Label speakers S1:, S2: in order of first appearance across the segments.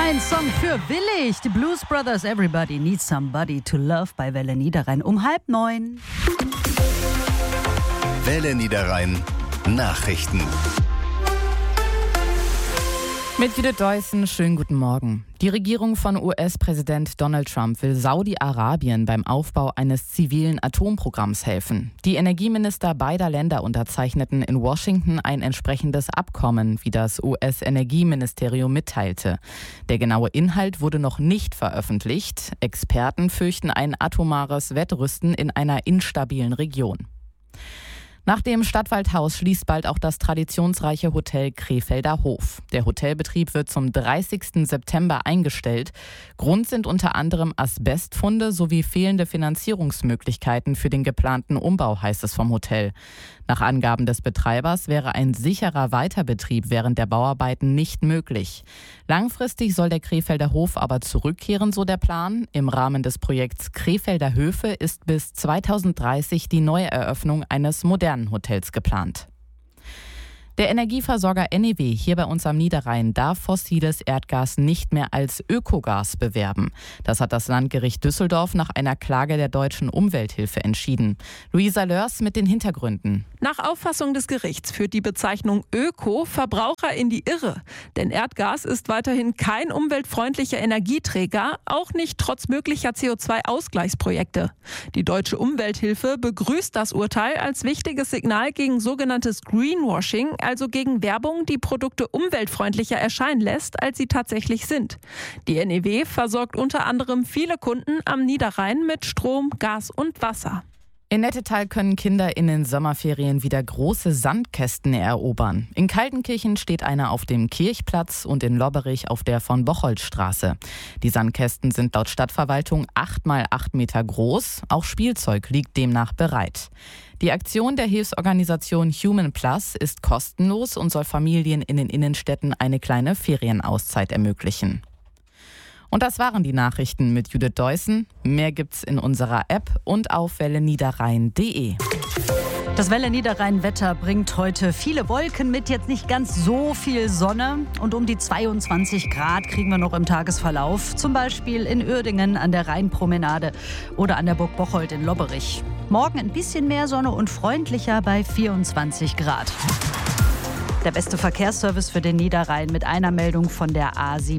S1: Ein Song für Willig. Die Blues Brothers, Everybody Needs Somebody to Love bei Welle Niederrhein um 8:30.
S2: Welle Niederrhein Nachrichten.
S3: Mit Judith Deussen, schönen guten Morgen. Die Regierung von US-Präsident Donald Trump will Saudi-Arabien beim Aufbau eines zivilen Atomprogramms helfen. Die Energieminister beider Länder unterzeichneten in Washington ein entsprechendes Abkommen, wie das US-Energieministerium mitteilte. Der genaue Inhalt wurde noch nicht veröffentlicht. Experten fürchten ein atomares Wettrüsten in einer instabilen Region. Nach dem Stadtwaldhaus schließt bald auch das traditionsreiche Hotel Krefelder Hof. Der Hotelbetrieb wird zum 30. September eingestellt. Grund sind unter anderem Asbestfunde sowie fehlende Finanzierungsmöglichkeiten für den geplanten Umbau, heißt es vom Hotel. Nach Angaben des Betreibers wäre ein sicherer Weiterbetrieb während der Bauarbeiten nicht möglich. Langfristig soll der Krefelder Hof aber zurückkehren, so der Plan. Im Rahmen des Projekts Krefelder Höfe ist bis 2030 die Neueröffnung eines modernen Hotels geplant. Der Energieversorger NEW hier bei uns am Niederrhein darf fossiles Erdgas nicht mehr als Ökogas bewerben. Das hat das Landgericht Düsseldorf nach einer Klage der Deutschen Umwelthilfe entschieden. Luisa Lörs mit den Hintergründen.
S4: Nach Auffassung des Gerichts führt die Bezeichnung Öko Verbraucher in die Irre. Denn Erdgas ist weiterhin kein umweltfreundlicher Energieträger, auch nicht trotz möglicher CO2-Ausgleichsprojekte. Die Deutsche Umwelthilfe begrüßt das Urteil als wichtiges Signal gegen sogenanntes Greenwashing, also gegen Werbung, die Produkte umweltfreundlicher erscheinen lässt, als sie tatsächlich sind. Die NEW versorgt unter anderem viele Kunden am Niederrhein mit Strom, Gas und Wasser.
S3: In Nettetal können Kinder in den Sommerferien wieder große Sandkästen erobern. In Kaltenkirchen steht einer auf dem Kirchplatz und in Lobberich auf der Von-Bocholt-Straße. Die Sandkästen sind laut Stadtverwaltung 8 x 8 Meter groß. Auch Spielzeug liegt demnach bereit. Die Aktion der Hilfsorganisation Human Plus ist kostenlos und soll Familien in den Innenstädten eine kleine Ferienauszeit ermöglichen. Und das waren die Nachrichten mit Judith Deussen. Mehr gibt's in unserer App und auf welleniederrhein.de.
S1: Das Welle Niederrhein-Wetter bringt heute viele Wolken mit, jetzt nicht ganz so viel Sonne. Und um die 22 Grad kriegen wir noch im Tagesverlauf. Zum Beispiel in Uerdingen an der Rheinpromenade oder an der Burg Bocholt in Lobberich. Morgen ein bisschen mehr Sonne und freundlicher bei 24 Grad. Der beste Verkehrsservice für den Niederrhein mit einer Meldung von der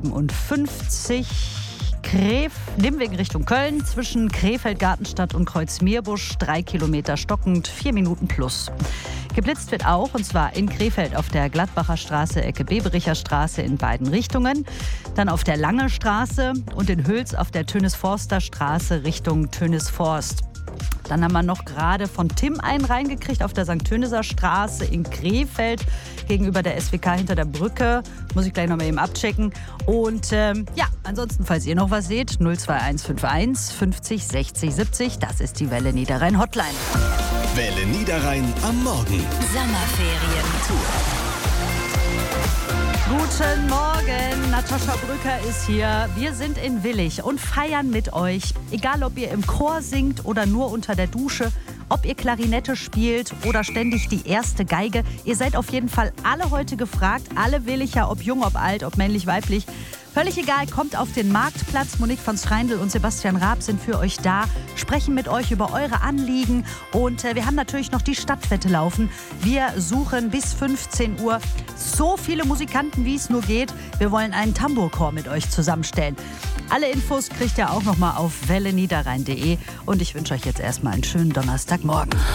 S1: A57 Nimwegen Richtung Köln zwischen Krefeld, Gartenstadt und Kreuzmeerbusch 3 Kilometer stockend, 4 Minuten plus. Geblitzt wird auch, und zwar in Krefeld auf der Gladbacher Straße, Ecke Bebericher Straße in beiden Richtungen. Dann auf der Lange Straße und in Hüls auf der Tönis-Forster Straße Richtung Tönis-Forst. Dann haben wir noch gerade von Tim einen reingekriegt auf der St. Töniser Straße in Krefeld gegenüber der SWK hinter der Brücke. Muss ich gleich noch mal eben abchecken. Und ansonsten, falls ihr noch was seht, 02151 50 60 70. Das ist die Welle Niederrhein Hotline.
S2: Welle Niederrhein am Morgen.
S5: Sommerferien-Tour.
S1: Guten Morgen, Natascha Brücker ist hier. Wir sind in Willig und feiern mit euch. Egal, ob ihr im Chor singt oder nur unter der Dusche, ob ihr Klarinette spielt oder ständig die erste Geige. Ihr seid auf jeden Fall alle heute gefragt. Alle Williger, ob jung, ob alt, ob männlich, weiblich. Völlig egal, kommt auf den Marktplatz. Monique von Streindl und Sebastian Raab sind für euch da, sprechen mit euch über eure Anliegen. Und wir haben natürlich noch die Stadtwette laufen. Wir suchen bis 15 Uhr so viele Musikanten, wie es nur geht. Wir wollen einen Tambourchor mit euch zusammenstellen. Alle Infos kriegt ihr auch noch mal auf welleniederrhein.de. Und ich wünsche euch jetzt erstmal einen schönen Donnerstagmorgen.